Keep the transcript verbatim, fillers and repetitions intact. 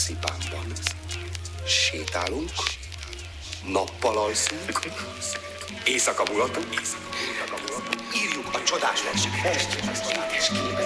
Szipánban sétálunk, nappal alszunk, éjszaka mulatunk, írjuk a csodás verseket, és